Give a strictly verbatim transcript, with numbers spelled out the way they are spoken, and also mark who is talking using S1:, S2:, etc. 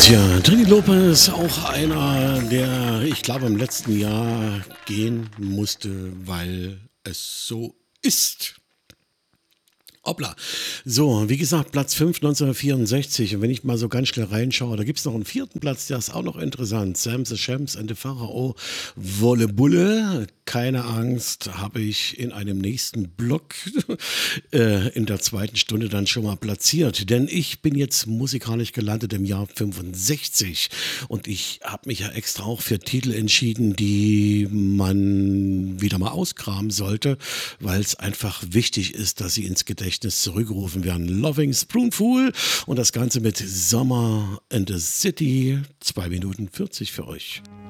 S1: Tja, Trini Lopez, auch einer, der, ich glaube, im letzten Jahr gehen musste, weil es so ist. Hoppla. So, wie gesagt, Platz fünf neunzehnhundertvierundsechzig. Und wenn ich mal so ganz schnell reinschaue, da gibt es noch einen vierten Platz, der ist auch noch interessant. Sam the Shams and the Pharao, Wolle Bulle. Keine Angst, habe ich in einem nächsten Block äh, in der zweiten Stunde dann schon mal platziert. Denn ich bin jetzt musikalisch gelandet im Jahr fünfundsechzig. Und ich habe mich ja extra auch für Titel entschieden, die man wieder mal auskramen sollte, weil es einfach wichtig ist, dass sie ins Gedächtnis zurückgerufen werden. Loving Spoonful und das Ganze mit Summer in the City. zwei Minuten vierzig für euch.